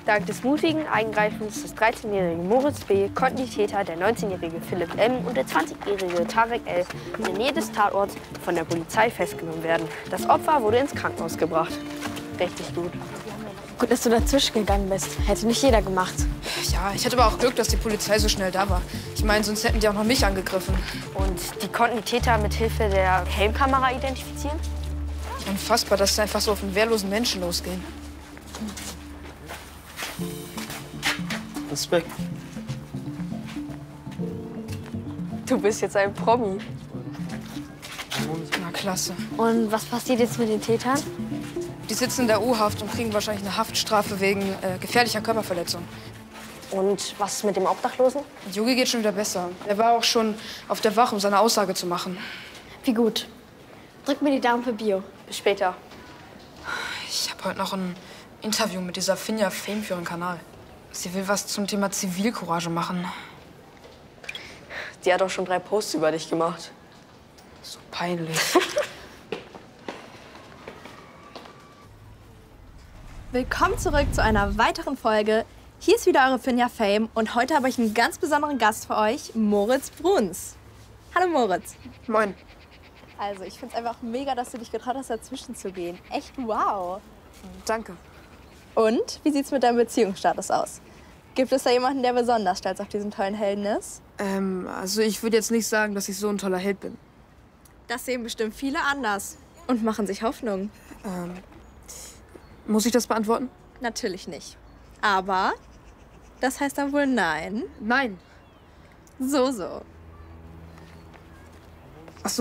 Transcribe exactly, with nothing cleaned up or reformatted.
Dank des mutigen Eingreifens des dreizehnjährigen Moritz B. konnten die Täter, der neunzehnjährige Philipp M. und der zwanzigjährige Tarek L. in der Nähe des Tatorts von der Polizei festgenommen werden. Das Opfer wurde ins Krankenhaus gebracht. Richtig gut. Gut, dass du dazwischen gegangen bist. Hätte nicht jeder gemacht. Ja, ich hatte aber auch Glück, dass die Polizei so schnell da war. Ich meine, sonst hätten die auch noch mich angegriffen. Und die konnten die Täter mit Hilfe der Helmkamera identifizieren? Unfassbar, dass sie einfach so auf einen wehrlosen Menschen losgehen. Respekt. Du bist jetzt ein Promi. Na, klasse. Und was passiert jetzt mit den Tätern? Die sitzen in der U-Haft und kriegen wahrscheinlich eine Haftstrafe wegen äh, gefährlicher Körperverletzung. Und was ist mit dem Obdachlosen? Jogi geht schon wieder besser. Er war auch schon auf der Wache, um seine Aussage zu machen. Wie gut. Drück mir die Daumen für Bio. Bis später. Ich habe heute noch ein Interview mit dieser Finja Fame für ihren Kanal. Sie will was zum Thema Zivilcourage machen. Die hat auch schon drei Posts über dich gemacht. So peinlich. Willkommen zurück zu einer weiteren Folge. Hier ist wieder eure Finja Fame und heute habe ich einen ganz besonderen Gast für euch, Moritz Bruns. Hallo Moritz. Moin. Also ich finde es einfach mega, dass du dich getraut hast, dazwischen zu gehen. Echt wow. Danke. Und wie sieht's mit deinem Beziehungsstatus aus? Gibt es da jemanden, der besonders stolz auf diesen tollen Helden ist? Ähm, also ich würde jetzt nicht sagen, dass ich so ein toller Held bin. Das sehen bestimmt viele anders und machen sich Hoffnung. Ähm, muss ich das beantworten? Natürlich nicht. Aber das heißt dann wohl nein. Nein. So, so.